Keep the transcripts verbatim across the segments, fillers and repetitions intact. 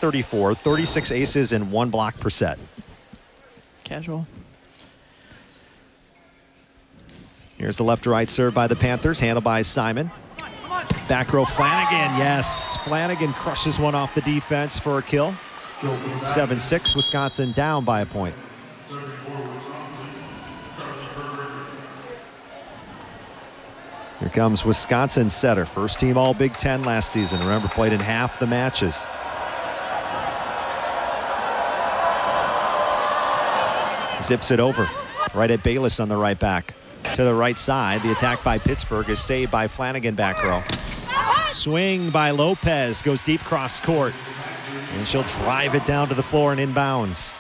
thirty-four, thirty-six aces, and one block per set. Casual. Here's the left-to-right serve by the Panthers, handled by Simon. Back row Flanagan, yes. Flanagan crushes one off the defense for a kill. seven six, Wisconsin down by a point. Here comes Wisconsin setter. First team all Big Ten last season. Remember, played in half the matches. Zips it over. Right at Bayless on the right back. To the right side. The attack by Pittsburgh is saved by Flanagan back row. Swing by Lopez. Goes deep cross court. And she'll drive it down to the floor and inbounds.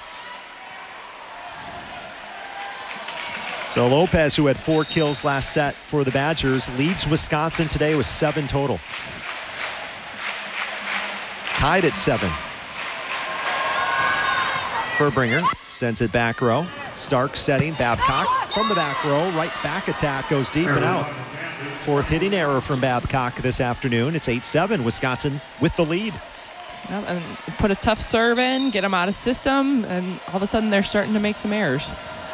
So Lopez, who had four kills last set for the Badgers, leads Wisconsin today with seven total. Tied at seven. Furbringer sends it back row. Stark setting, Babcock from the back row. Right back attack goes deep and out. Fourth hitting error from Babcock this afternoon. It's eight seven, Wisconsin with the lead. Yep, and put a tough serve in, get them out of system, and all of a sudden they're starting to make some errors.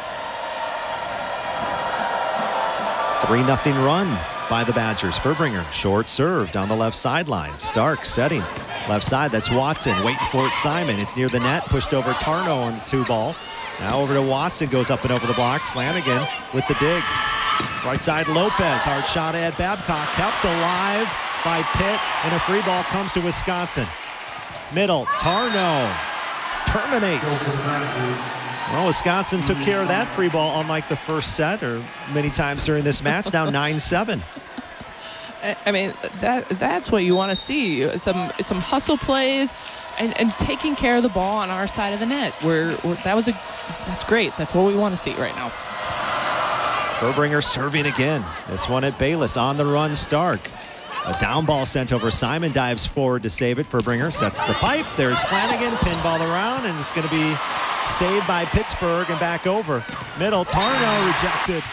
three nothing run by the Badgers. Furbringer, short serve down the left sideline. Stark setting. Left side, that's Watson. Waiting for it, Simon. It's near the net. Pushed over Tarno on the two ball. Now over to Watson. Goes up and over the block. Flanagan with the dig. Right side, Lopez. Hard shot at Babcock. Kept alive by Pitt. And a free ball comes to Wisconsin. Middle, Tarno terminates. Well, Wisconsin took care of that free ball, unlike the first set or many times during this match. Now nine seven. I mean, that that's what you want to see. Some some hustle plays and, and taking care of the ball on our side of the net. We're, we're, that was a that's great. That's what we want to see right now. Furbringer serving again. This one at Bayless. On the run, Stark. A down ball sent over. Simon dives forward to save it. Furbringer sets the pipe. There's Flanagan. Pinball around, and it's going to be saved by Pittsburgh and back over. Middle, Tarno rejected.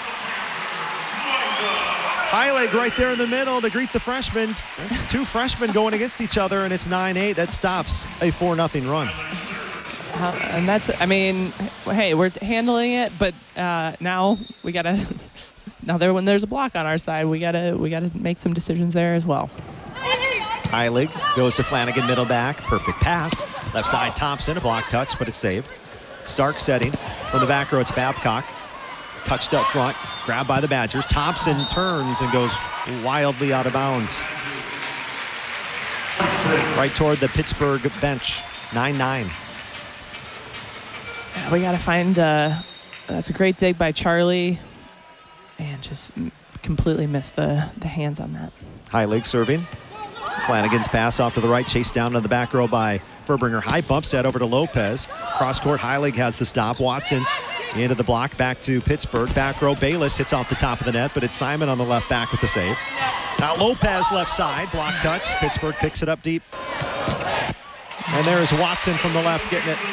Heilig right there in the middle to greet the freshmen. Two freshmen going against each other, and it's nine eight. That stops a four nothing run. Uh, and that's, I mean, hey, we're handling it, but uh, now we got to, now there when there's a block on our side, we got to we got to make some decisions there as well. Heilig goes to Flanagan, middle back. Perfect pass. Left side, Thompson, a block touch, but it's saved. Stark setting. From the back row, it's Babcock. Touched up front, grabbed by the Badgers. Thompson turns and goes wildly out of bounds. Right toward the Pittsburgh bench, nine nine. We got to find, uh, that's a great dig by Charlie. And just completely missed the, the hands on that. Heilig serving. Flanagan's pass off to the right, chased down to the back row by Furbringer. High bump set over to Lopez. Cross court, Heilig has the stop. Watson into the block, back to Pittsburgh. Back row, Bayless hits off the top of the net, but it's Simon on the left back with the save. Now Lopez left side, block touch. Pittsburgh picks it up deep. And there's Watson from the left getting it.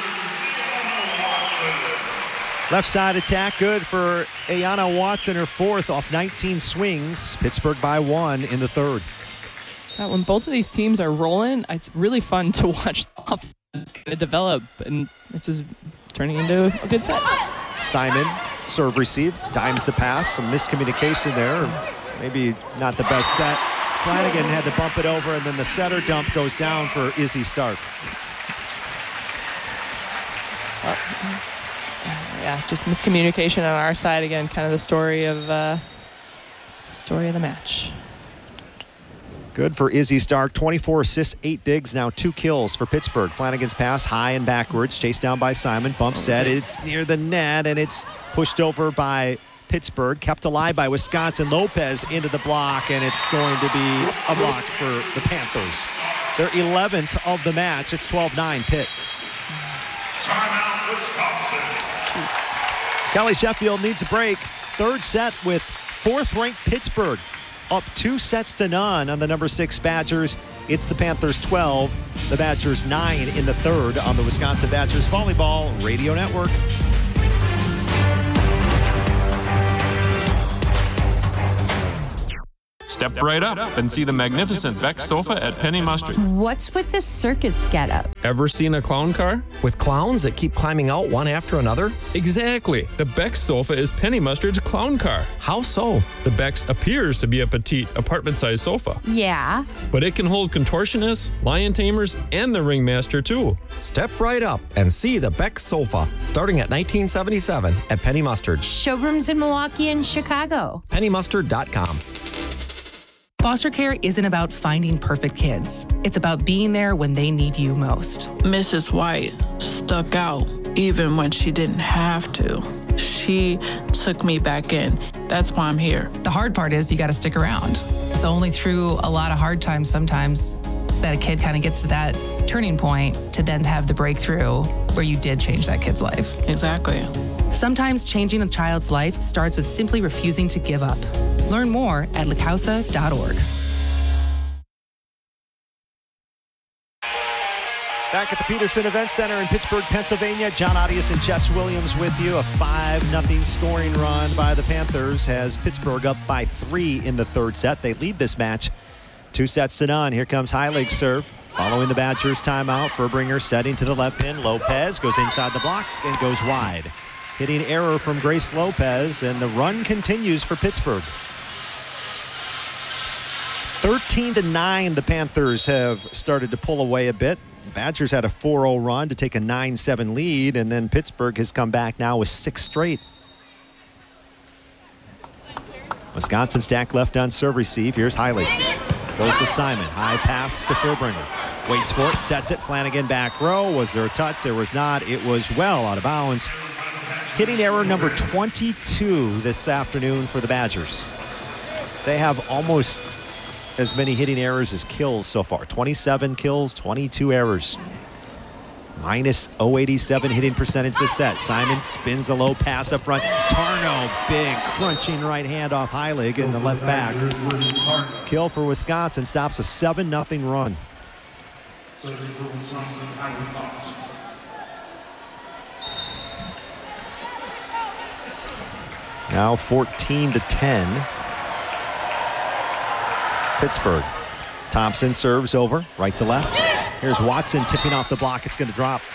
Left side attack, good for Ayana Watson, her fourth off nineteen swings. Pittsburgh by one in the third. Uh, when both of these teams are rolling, it's really fun to watch it develop, and this is turning into a good set. Simon, serve receive, dimes the pass, some miscommunication there. Maybe not the best set. Flanagan had to bump it over, and then the setter dump goes down for Izzy Stark. Uh, yeah, just miscommunication on our side again. Kind of the story of uh, story of the match. Good for Izzy Stark. twenty-four assists, eight digs, now two kills for Pittsburgh. Flanagan's pass high and backwards, chased down by Simon. Bump set, it's near the net, and it's pushed over by Pittsburgh. Kept alive by Wisconsin. Lopez into the block, and it's going to be a block for the Panthers. Their eleventh of the match. It's twelve nine Pitt. Timeout, Wisconsin. Kelly Sheffield needs a break. Third set with fourth-ranked Pittsburgh. Up two sets to none on the number six Badgers. It's the Panthers twelve, the Badgers nine in the third on the Wisconsin Badgers Volleyball Radio Network. Step right up and see the magnificent Beck sofa at Penny Mustard. What's with this circus getup? Ever seen a clown car? With clowns that keep climbing out one after another? Exactly. The Beck sofa is Penny Mustard's clown car. How so? The Beck's appears to be a petite, apartment-sized sofa, Yeah. but it can hold contortionists, lion tamers, and the ringmaster too. Step right up and see the Beck sofa, starting at nineteen seventy-seven at Penny Mustard. Showrooms in Milwaukee and Chicago. penny mustard dot com. Foster care isn't about finding perfect kids. It's about being there when they need you most. Missus White stuck out even when she didn't have to. She took me back in. That's why I'm here. The hard part is you got to stick around. It's only through a lot of hard times sometimes that a kid kind of gets to that turning point to then have the breakthrough where you did change that kid's life. Exactly. Sometimes changing a child's life starts with simply refusing to give up. Learn more at la causa dot org. Back at the Peterson Event Center in Pittsburgh, Pennsylvania, John Audius and Jess Williams with you. A five nothing scoring run by the Panthers has Pittsburgh up by three in the third set. They lead this match two sets to none. Here comes Heilig's serve. Following the Badgers timeout, Furbringer setting to the left pin. Lopez goes inside the block and goes wide. Hitting error from Grace Lopez, and the run continues for Pittsburgh. thirteen to nine, the Panthers have started to pull away a bit. The Badgers had a four oh run to take a nine seven lead, and then Pittsburgh has come back now with six straight. Wisconsin stack left on serve receive. Here's Heilig. Goes to Simon. High pass to Furbringer. Waits for it, sets it. Flanagan back row. Was there a touch? There was not. It was well out of bounds. Hitting error number twenty-two this afternoon for the Badgers. They have almost as many hitting errors as kills so far. twenty-seven kills, twenty-two errors. Minus oh eighty-seven hitting percentage this set. Simon spins a low pass up front. Tarno, big crunching right hand off Heilig in the left back. Kill for Wisconsin, stops a seven nothing run. Now fourteen to ten. Pittsburgh. Thompson serves over, right to left. Here's Watson tipping off the block. It's going to drop.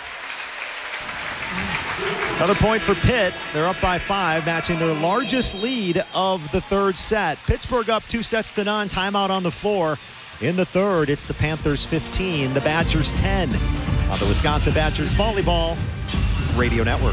Another point for Pitt. They're up by five, matching their largest lead of the third set. Pittsburgh up two sets to none. Timeout on the floor. In the third, it's the Panthers fifteen, the Badgers ten. On the Wisconsin Badgers Volleyball Radio Network.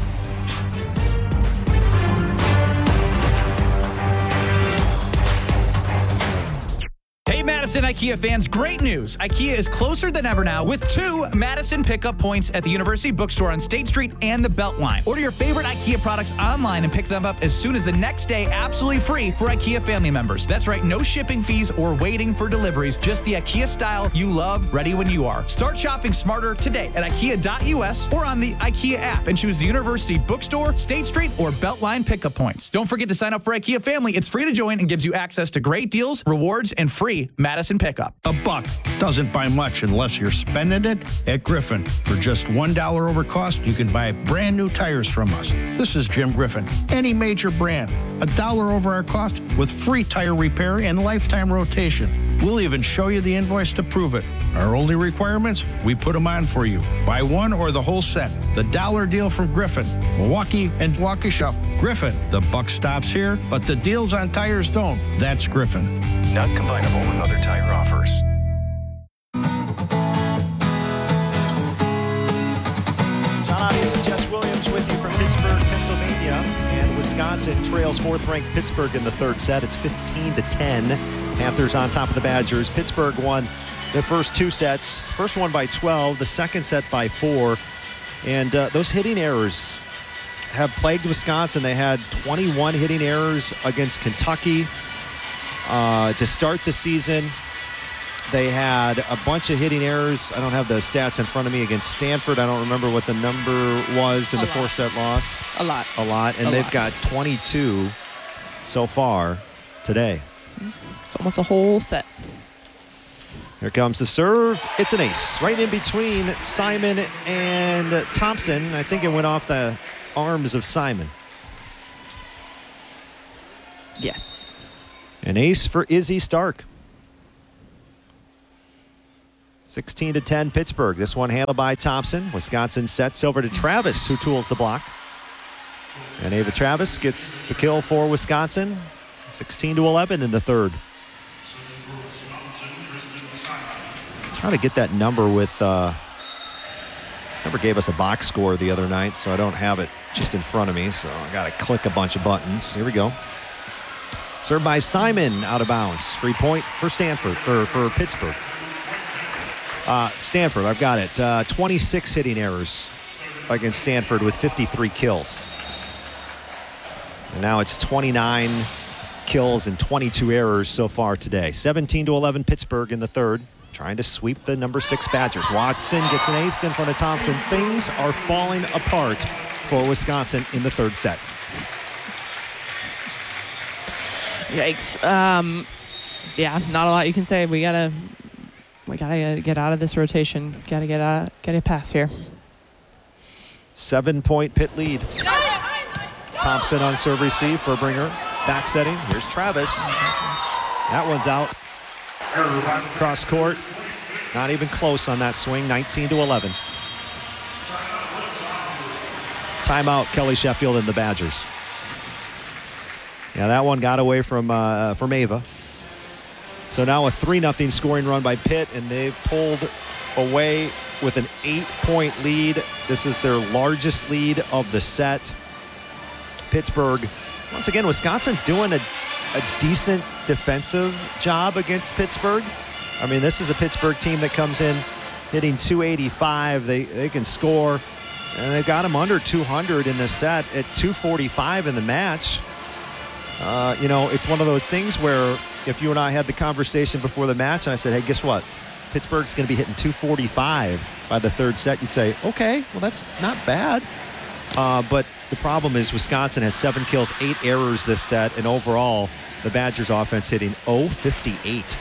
Madison IKEA fans, great news. IKEA is closer than ever now with two Madison pickup points at the University Bookstore on State Street and the Beltline. Order your favorite IKEA products online and pick them up as soon as the next day, absolutely free for IKEA family members. That's right, no shipping fees or waiting for deliveries, just the IKEA style you love, ready when you are. Start shopping smarter today at ikea dot u s or on the IKEA app and choose the University Bookstore, State Street, or Beltline pickup points. Don't forget to sign up for IKEA Family. It's free to join and gives you access to great deals, rewards, and free Madison pickup. A buck doesn't buy much unless you're spending it at Griffin. For just one dollar over cost, you can buy brand new tires from us. This is Jim Griffin. Any major brand, a dollar over our cost with free tire repair and lifetime rotation. We'll even show you the invoice to prove it. Our only requirements, we put them on for you. Buy one or the whole set. The dollar deal from Griffin, Milwaukee and Waukesha. Griffin, the buck stops here, but the deals on tires don't. That's Griffin. Not combinable with other tire offers. John Audius and Jess Williams with you from Pittsburgh, Pennsylvania. And Wisconsin trails fourth-ranked Pittsburgh in the third set. It's fifteen to ten. Panthers on top of the Badgers. Pittsburgh won the first two sets. First one by twelve, the second set by four. And uh, those hitting errors have plagued Wisconsin. They had twenty-one hitting errors against Kentucky uh, to start the season. They had a bunch of hitting errors. I don't have the stats in front of me against Stanford. I don't remember what the number was in A the lot. four-set loss. A lot. A lot. And A they've lot. got twenty-two so far today. It's almost a whole set. Here comes the serve. It's an ace. Right in between Simon and Thompson. I think it went off the arms of Simon. Yes. An ace for Izzy Stark. sixteen to ten Pittsburgh. This one handled by Thompson. Wisconsin sets over to Travis, who tools the block. And Ava Travis gets the kill for Wisconsin. sixteen to eleven in the third. Trying to get that number with, uh, number gave us a box score the other night, so I don't have it just in front of me. So I got to click a bunch of buttons. Here we go. Served by Simon, out of bounds. Free point for Stanford, or for Pittsburgh. Uh, Stanford, I've got it. Uh, twenty-six hitting errors against Stanford with fifty-three kills. And now it's twenty-nine kills and twenty-two errors so far today. seventeen to eleven Pittsburgh in the third, trying to sweep the number six Badgers. Watson gets an ace in front of Thompson. Things are falling apart for Wisconsin in the third set. Yikes. Um, yeah, not a lot you can say. We gotta, we gotta get out of this rotation. Gotta get out, get a pass here. Seven-point Pitt lead. Thompson on serve receive for Bringer. Back setting. Here's Travis. That one's out. Cross court. Not even close on that swing. nineteen to eleven. Timeout, Kelly Sheffield and the Badgers. Yeah, that one got away from uh, from Ava. So now a three nothing scoring run by Pitt, and they've pulled away with an eight-point lead. This is their largest lead of the set. Pittsburgh, once again, Wisconsin doing a, a decent defensive job against Pittsburgh. I mean, this is a Pittsburgh team that comes in hitting two eighty-five. They, they can score, and they've got them under two hundred in the set at two forty-five in the match. Uh, you know, it's one of those things where if you and I had the conversation before the match and I said, hey, guess what? Pittsburgh's going to be hitting two forty-five by the third set. You'd say, okay, well, that's not bad. Uh, but the problem is Wisconsin has seven kills, eight errors this set, and overall, the Badgers offense hitting oh fifty-eight.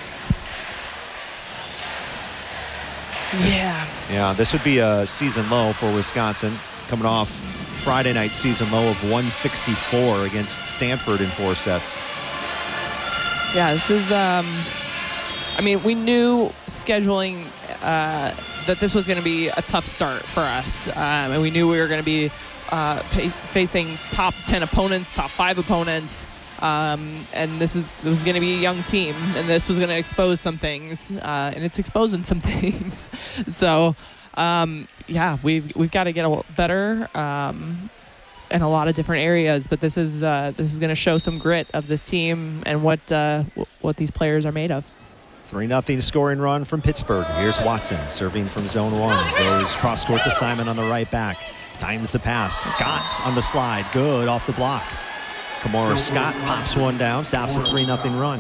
Yeah. Yeah, this would be a season low for Wisconsin, coming off Friday night season low of one sixty-four against Stanford in four sets. Yeah, this is, um, I mean, we knew scheduling uh, that this was going to be a tough start for us. Um, and we knew we were going to be uh, pa- facing top ten opponents, top five opponents. Um, and this is this was going to be a young team, and this was going to expose some things, uh, and it's exposing some things. So, um, yeah, we've we've got to get a little better um, in a lot of different areas. But this is uh, this is going to show some grit of this team and what uh, w- what these players are made of. three nothing scoring run from Pittsburgh. Here's Watson serving from zone one. Goes cross court to Simon on the right back. Times the pass. Scott on the slide. Good off the block. Kamora Scott pops one down, stops a three nothing run.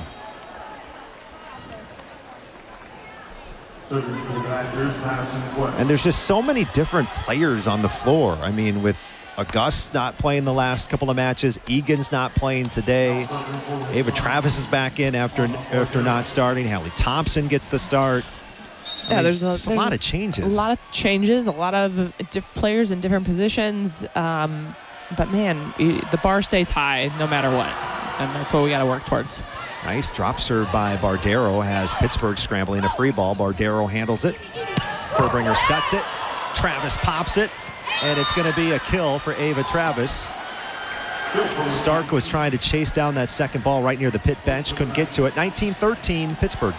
And there's just so many different players on the floor. I mean, with August not playing the last couple of matches, Egan's not playing today. Ava Travis is back in after after not starting. Hallie Thompson gets the start. I Yeah, mean, there's, a, there's a lot of changes. A lot of changes, a lot of diff- players in different positions. Um, but man, the bar stays high no matter what, and that's what we got to work towards. Nice drop serve by Bardero has Pittsburgh scrambling a free ball. Bardero handles it. Furbringer sets it. Travis pops it, and it's going to be a kill for Ava Travis. Stark was trying to chase down that second ball right near the Pitt bench. Couldn't get to it. nineteen thirteen Pittsburgh.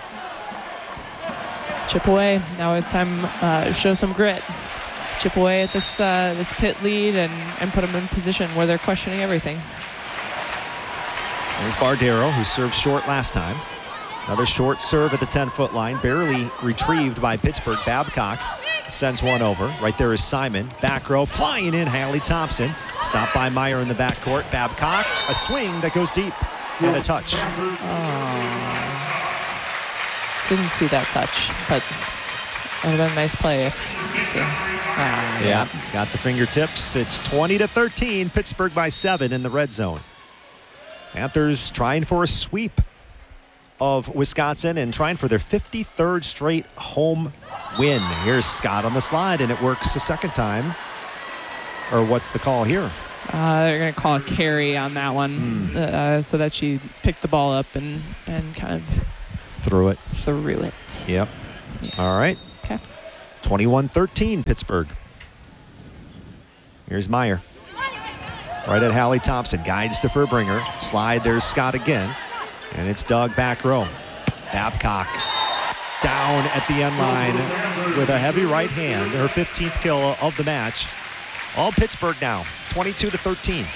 Chip away. Now it's time uh, show some grit. Chip away at this uh, this Pitt lead and, and put them in position where they're questioning everything. There's Bardero, who served short last time. Another short serve at the ten-foot line, barely retrieved by Pittsburgh. Babcock sends one over. Right there is Simon. Back row, flying in, Hallie Thompson. Stopped by Meyer in the backcourt. Babcock, a swing that goes deep. And a touch. Oh. Didn't see that touch, but that would have been a nice play. Let's see. Ah, yeah. yeah. Got the fingertips. It's twenty to thirteen. Pittsburgh by seven in the red zone. Panthers trying for a sweep of Wisconsin and trying for their fifty-third straight home win. Here's Scott on the slide, and it works a second time. Or what's the call here? Uh, they're going to call a carry on that one Mm. uh, so that she picked the ball up and, and kind of Threw it. threw it. Yep. All right. Okay. twenty-one thirteen Pittsburgh. Here's Meyer. Right at Hallie Thompson. Guides to Furbringer. Slide. There's Scott again. And it's Doug back row. Babcock down at the end line with a heavy right hand. Her fifteenth kill of the match. All Pittsburgh now. twenty-two to thirteen.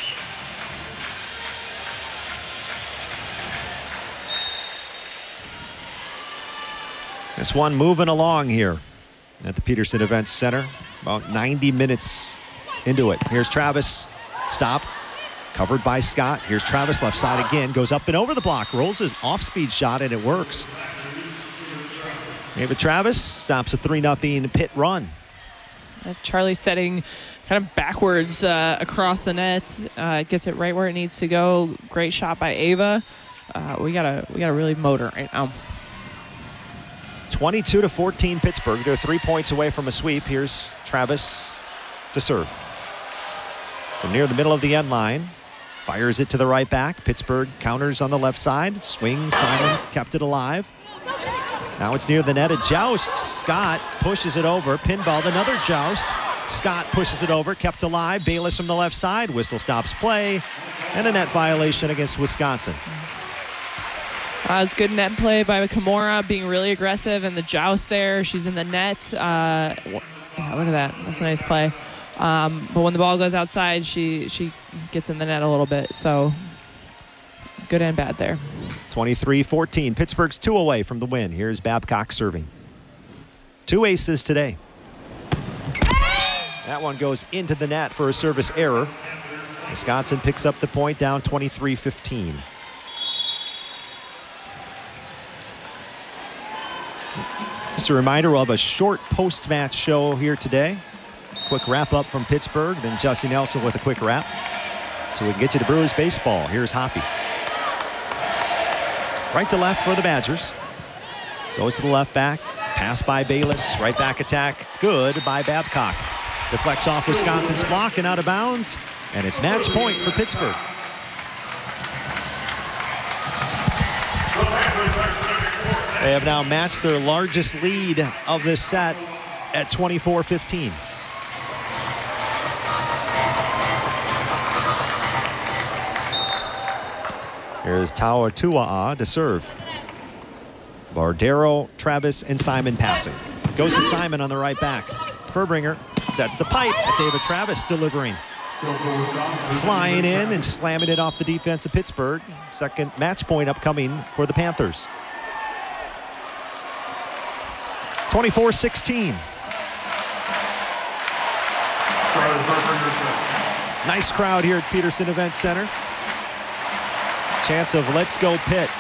This one moving along here at the Peterson Events Center. About ninety minutes into it. Here's Travis. Stop. Covered by Scott. Here's Travis left side again. Goes up and over the block. Rolls his off-speed shot and it works. David Travis stops a three nothing Pitt run. Uh, Charlie setting kind of backwards uh, across the net. Uh, gets it right where it needs to go. Great shot by Ava. Uh, we gotta we gotta really motor right now. twenty-two to fourteen Pittsburgh. They're three points away from a sweep. Here's Travis to serve. From near the middle of the end line. Fires it to the right back. Pittsburgh counters on the left side. Swings. Simon kept it alive. Now it's near the net. A joust. Scott pushes it over. Pinballed. Another joust. Scott pushes it over. Kept alive. Bayless from the left side. Whistle stops play. And a net violation against Wisconsin. Uh, it's good net play by Kimura, being really aggressive, and the joust there. She's in the net. Uh, yeah, look at that. That's a nice play. Um, but when the ball goes outside, she she gets in the net a little bit. So good and bad there. twenty-three fourteen. Pittsburgh's two away from the win. Here's Babcock serving. Two aces today. That one goes into the net for a service error. Wisconsin picks up the point, down twenty-three fifteen. Just a reminder, we'll have a short post-match show here today. Quick wrap-up from Pittsburgh, then Jussie Nelson with a quick wrap. So we can get you to Brewers baseball. Here's Hoppy. Right to left for the Badgers. Goes to the left back. Pass by Bayless. Right back attack. Good by Babcock. Deflects off Wisconsin's block and out of bounds. And it's match point for Pittsburgh. They have now matched their largest lead of this set at twenty-four fifteen. Here's Taua Tua'a to serve. Bardero, Travis, and Simon passing. Goes to Simon on the right back. Furbringer sets the pipe. It's Ava Travis delivering. Flying in and slamming it off the defense of Pittsburgh. Second match point upcoming for the Panthers. twenty-four sixteen. Nice crowd here at Peterson Events Center. Chance of let's go Pitt.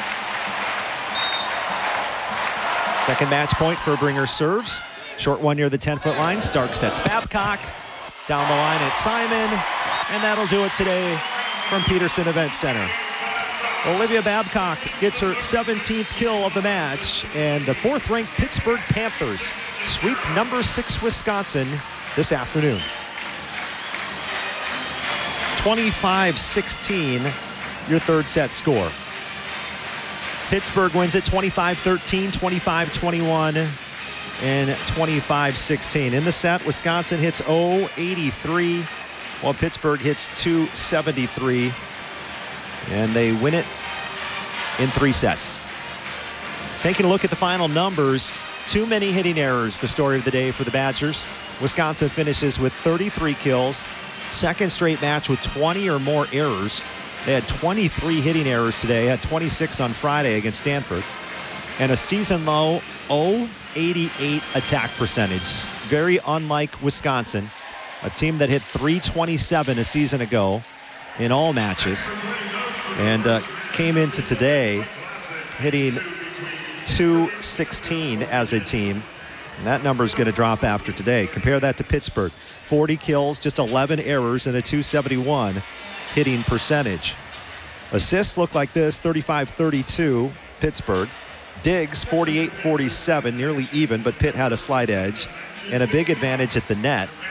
Second match point. Furbringer serves. Short one near the ten-foot line. Stark sets Babcock. Down the line at Simon. And that'll do it today from Peterson Events Center. Olivia Babcock gets her seventeenth kill of the match. And the fourth-ranked Pittsburgh Panthers sweep number six Wisconsin this afternoon. twenty-five sixteen. Your third set score. Pittsburgh wins it twenty-five thirteen, twenty-five twenty-one, and twenty-five sixteen. In the set, Wisconsin hits oh eighty-three, while Pittsburgh hits two seventy-three. And they win it in three sets. Taking a look at the final numbers, too many hitting errors, the story of the day for the Badgers. Wisconsin finishes with thirty-three kills. Second straight match with twenty or more errors. They had twenty-three hitting errors today, had twenty-six on Friday against Stanford. And a season low oh eighty-eight attack percentage. Very unlike Wisconsin, a team that hit three twenty-seven a season ago in all matches. And uh, came into today hitting two sixteen as a team. And that number is going to drop after today. Compare that to Pittsburgh. forty kills, just eleven errors, and a two seventy-one hitting percentage. Assists look like this, thirty-five thirty-two, Pittsburgh. Diggs, forty-eight forty-seven, nearly even, but Pitt had a slight edge. And a big advantage at the net.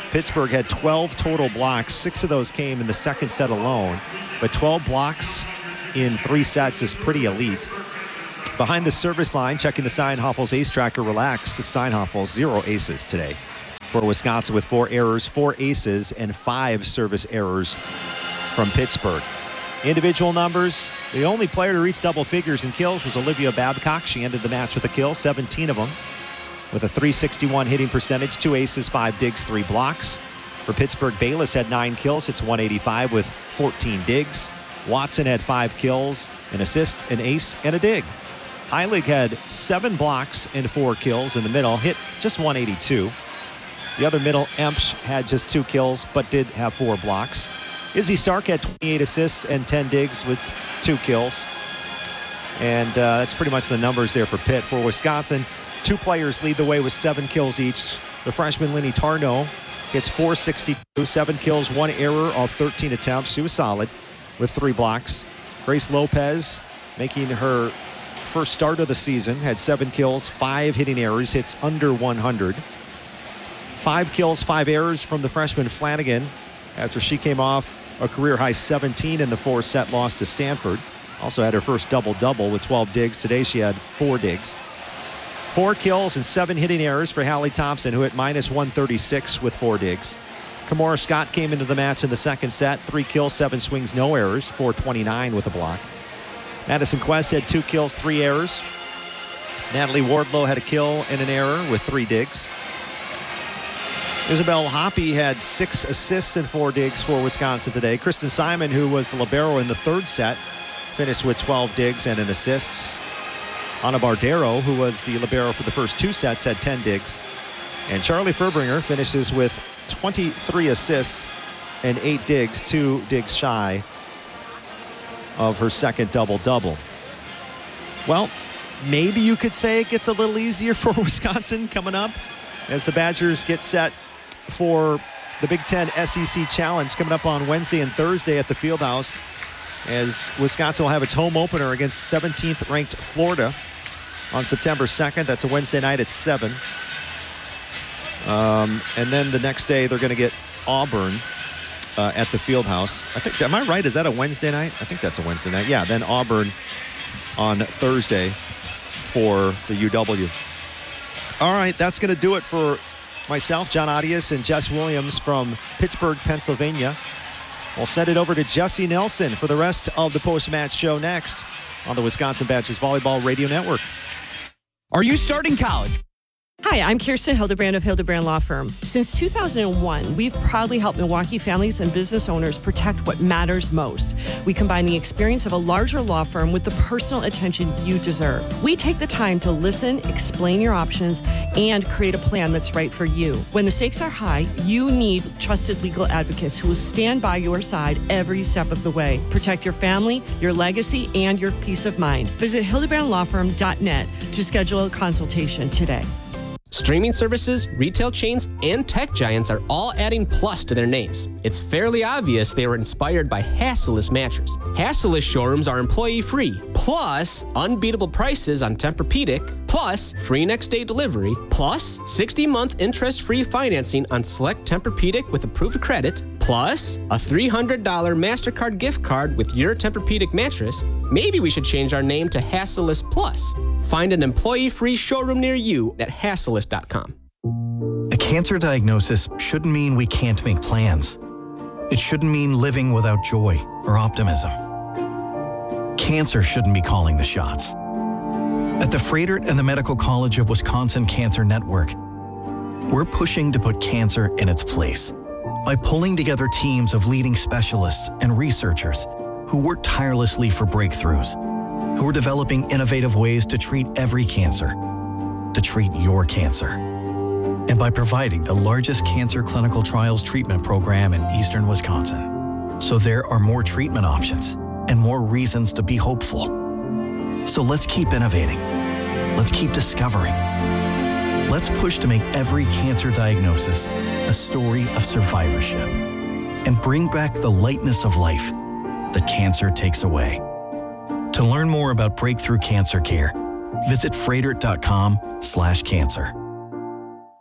Pittsburgh had twelve total blocks. Six of those came in the second set alone. But twelve blocks in three sets is pretty elite. Behind the service line, checking the Steinhafels ace tracker, relaxed. Steinhafels, zero aces today for Wisconsin with four errors, four aces, and five service errors from Pittsburgh. Individual numbers, the only player to reach double figures in kills was Olivia Babcock. She ended the match with a kill, seventeen of them, with a three sixty-one hitting percentage, two aces, five digs, three blocks. For Pittsburgh, Bayless had nine kills, hits one eighty-five with fourteen digs. Watson had five kills, an assist, an ace, and a dig. Heilig had seven blocks and four kills in the middle, hit just one eighty-two. The other middle, Empsch, had just two kills, but did have four blocks. Izzy Stark had twenty-eight assists and ten digs with two kills. And uh, that's pretty much the numbers there for Pitt. For Wisconsin, two players lead the way with seven kills each. The freshman Linny Tarnow hits four sixty-two, seven kills, one error of thirteen attempts. She was solid with three blocks. Grace Lopez, making her first start of the season, had seven kills, five hitting errors, hits under one hundred. Five kills, five errors from the freshman Flanagan after she came off a career-high seventeen in the four-set loss to Stanford. Also had her first double-double with twelve digs. Today she had four digs. Four kills and seven hitting errors for Hallie Thompson, who hit minus one thirty-six with four digs. Kamora Scott came into the match in the second set. Three kills, seven swings, no errors, four twenty-nine with a block. Madison Quest had two kills, three errors. Natalie Wardlow had a kill and an error with three digs. Isabel Hoppe had six assists and four digs for Wisconsin today. Kristen Simon, who was the libero in the third set, finished with twelve digs and an assist. Ana Bardero, who was the libero for the first two sets, had ten digs. And Charlie Furbringer finishes with twenty-three assists and eight digs, two digs shy of her second double-double. Well, maybe you could say it gets a little easier for Wisconsin coming up as the Badgers get set for the Big Ten S E C Challenge coming up on Wednesday and Thursday at the Fieldhouse, as Wisconsin will have its home opener against seventeenth ranked Florida on September second. That's a Wednesday night at seven. Um, and then the next day they're going to get Auburn uh, at the Fieldhouse. I think, am I right? Is that a Wednesday night? I think that's a Wednesday night. Yeah, then Auburn on Thursday for the U W. All right, that's going to do it for myself, John Audius, and Jess Williams from Pittsburgh, Pennsylvania. We'll send it over to Jesse Nelson for the rest of the post-match show next on the Wisconsin Badgers Volleyball Radio Network. Are you starting college? Hi, I'm Kirsten Hildebrand of Hildebrand Law Firm. Since two thousand one, we've proudly helped Milwaukee families and business owners protect what matters most. We combine the experience of a larger law firm with the personal attention you deserve. We take the time to listen, explain your options, and create a plan that's right for you. When the stakes are high, you need trusted legal advocates who will stand by your side every step of the way. Protect your family, your legacy, and your peace of mind. Visit hildebrand law firm dot net to schedule a consultation today. Streaming services, retail chains, and tech giants are all adding Plus to their names. It's fairly obvious they were inspired by Hassellus mattress. Hassellus showrooms are employee-free, plus unbeatable prices on Tempur-Pedic, plus free next-day delivery, plus sixty-month interest-free financing on select Tempur-Pedic with approved credit, plus a three hundred dollars MasterCard gift card with your Tempur-Pedic mattress. Maybe we should change our name to Hassellus Plus. Find an employee-free showroom near you at hassellus dot com. A cancer diagnosis shouldn't mean we can't make plans. It shouldn't mean living without joy or optimism. Cancer shouldn't be calling the shots. At the Froedtert and the Medical College of Wisconsin Cancer Network, we're pushing to put cancer in its place by pulling together teams of leading specialists and researchers who work tirelessly for breakthroughs, who are developing innovative ways to treat every cancer, to treat your cancer. And by providing the largest cancer clinical trials treatment program in eastern Wisconsin. So there are more treatment options and more reasons to be hopeful. So let's keep innovating. Let's keep discovering. Let's push to make every cancer diagnosis a story of survivorship and bring back the lightness of life that cancer takes away. To learn more about breakthrough cancer care, visit froedtert dot com slash cancer.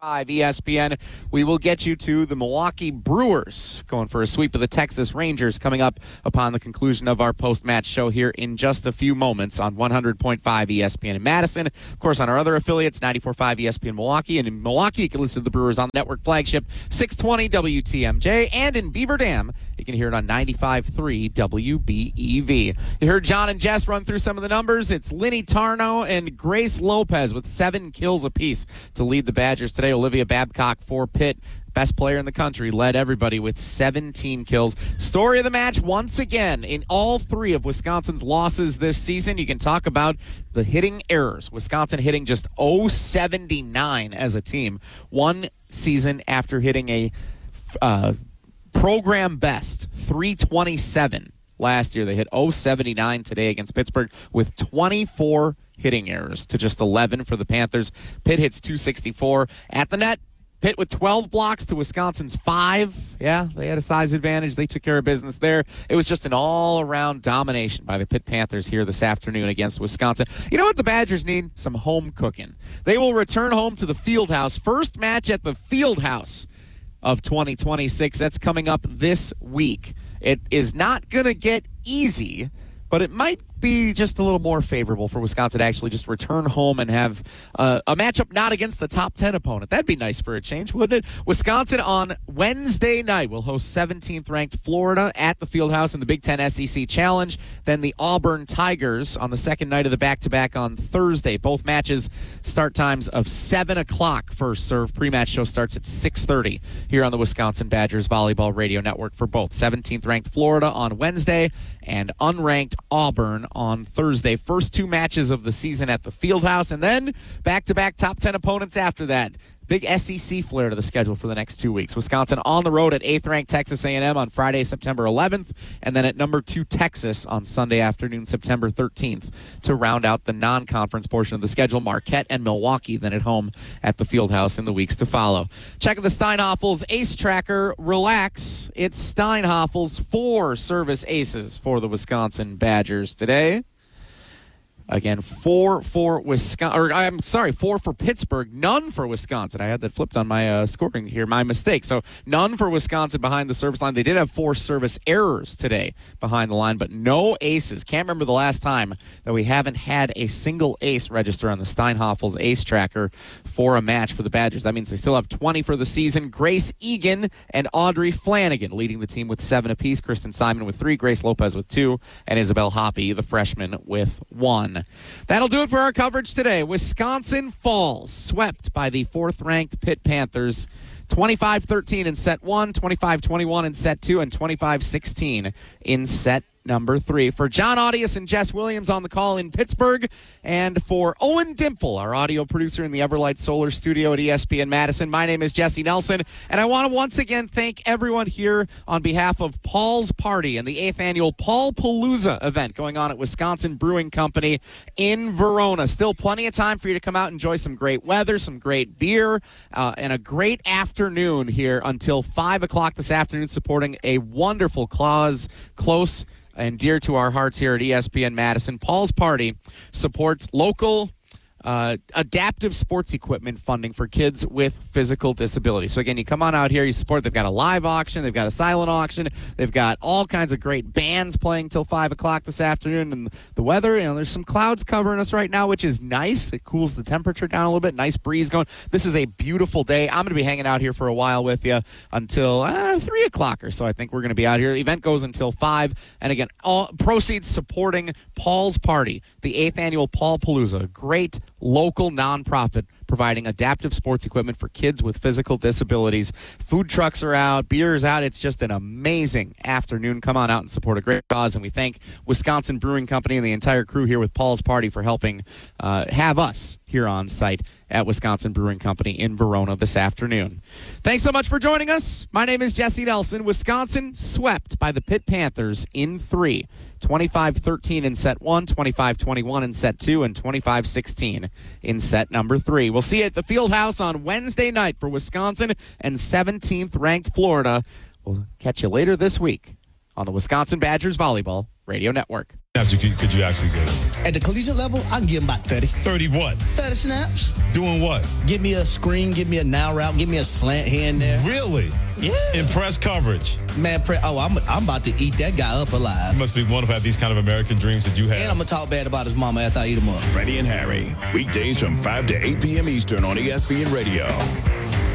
five E S P N. We will get you to the Milwaukee Brewers going for a sweep of the Texas Rangers coming up upon the conclusion of our post-match show here in just a few moments on one hundred point five E S P N in Madison. Of course, on our other affiliates, ninety-four point five E S P N Milwaukee. And in Milwaukee, you can listen to the Brewers on the network flagship six twenty W T M J. And in Beaver Dam, you can hear it on ninety-five point three W B E V. You heard John and Jess run through some of the numbers. It's Linny Tarno and Grace Lopez with seven kills apiece to lead the Badgers today. Olivia Babcock for Pitt, best player in the country, led everybody with seventeen kills. Story of the match, once again, in all three of Wisconsin's losses this season, you can talk about the hitting errors. Wisconsin hitting just oh seventy-nine as a team. One season after hitting a uh, program best, three twenty-seven last year. They hit oh seventy-nine today against Pittsburgh with twenty-four hitting errors to just eleven for the Panthers. Pitt hits two sixty-four at the net. Pitt with twelve blocks to Wisconsin's five. Yeah, they had a size advantage. They took care of business there. It was just an all-around domination by the Pitt Panthers here this afternoon against Wisconsin. You know what the Badgers need? Some home cooking. They will return home to the Fieldhouse. First match at the Fieldhouse of twenty twenty-six. That's coming up this week. It is not going to get easy, but it might be just a little more favorable for Wisconsin to actually just return home and have uh, a matchup not against the top ten opponent. That'd be nice for a change, wouldn't it? Wisconsin on Wednesday night will host seventeenth ranked Florida at the Fieldhouse in the Big Ten S E C Challenge. Then the Auburn Tigers on the second night of the back-to-back on Thursday. Both matches start times of seven o'clock first serve. Pre-match show starts at six thirty here on the Wisconsin Badgers Volleyball Radio Network for both. seventeenth ranked Florida on Wednesday and unranked Auburn on Thursday. First two matches of the season at the Fieldhouse, and then back-to-back top ten opponents after that. Big S E C flair to the schedule for the next two weeks. Wisconsin on the road at eighth-ranked Texas A and M on Friday, September eleventh, and then at number two, Texas on Sunday afternoon, September thirteenth, to round out the non-conference portion of the schedule. Marquette and Milwaukee then at home at the Fieldhouse in the weeks to follow. Check the Steinhafels Ace Tracker. Relax. It's Steinhafels four service aces for the Wisconsin Badgers today. Again, four for Wisconsin, or I'm sorry, four for Pittsburgh, none for Wisconsin. I had that flipped on my uh, scoring here, my mistake. So none for Wisconsin behind the service line. They did have four service errors today behind the line, but no aces. Can't remember the last time that we haven't had a single ace register on the Steinhafels Ace Tracker for a match for the Badgers. That means they still have twenty for the season. Grace Egan and Audrey Flanagan leading the team with seven apiece. Kristen Simon with three, Grace Lopez with two, and Isabel Hoppy, the freshman, with one. That'll do it for our coverage today. Wisconsin falls, swept by the fourth-ranked Pitt Panthers, twenty-five thirteen in set one, twenty-five twenty-one in set two, and twenty-five sixteen in set number three. For John Audius and Jess Williams on the call in Pittsburgh, and for Owen Dimple, our audio producer in the Everlight Solar Studio at E S P N Madison, my name is Jesse Nelson, and I want to once again thank everyone here on behalf of Paul's Party and the eighth annual Paul Palooza event going on at Wisconsin Brewing Company in Verona. Still plenty of time for you to come out and enjoy some great weather, some great beer, uh, and a great afternoon here until five o'clock this afternoon, supporting a wonderful cause close and dear to our hearts here at E S P N Madison. Paul's Party supports local uh, adaptive sports equipment funding for kids with physical disabilities. So again, you come on out here, you support. They've got a live auction, they've got a silent auction, they've got all kinds of great bands playing till five o'clock this afternoon. And the weather, you know, there's some clouds covering us right now, which is nice. It cools the temperature down a little bit. Nice breeze going. This is a beautiful day. I'm going to be hanging out here for a while with you until uh, three o'clock or so. I think we're going to be out here. The event goes until five. And again, all proceeds supporting Paul's Party, the eighth annual Paul Palooza. Great local nonprofit providing adaptive sports equipment for kids with physical disabilities. Food trucks are out, beer is out. It's just an amazing afternoon. Come on out and support a great cause. And we thank Wisconsin Brewing Company and the entire crew here with Paul's Party for helping uh, have us here on site at Wisconsin Brewing Company in Verona this afternoon. Thanks so much for joining us. My name is Jesse Nelson. Wisconsin swept by the Pitt Panthers in three. twenty-five thirteen in set one, twenty-five twenty-one in set two, and twenty-five sixteen in set number three. We'll see you at the Fieldhouse on Wednesday night for Wisconsin and seventeenth ranked Florida. We'll catch you later this week on the Wisconsin Badgers Volleyball Radio Network. Snaps you, could you actually get? At the collegiate level, I can give him about thirty. thirty what? thirty snaps. Doing what? Give me a screen, give me a now route, give me a slant here and there. Really? Yeah. In press coverage? Man, pre- oh, I'm, I'm about to eat that guy up alive. You must be wonderful to have these kind of American dreams that you have. And I'm going to talk bad about his mama after I eat him up. Freddie and Harry, weekdays from five to eight p.m. Eastern on E S P N Radio.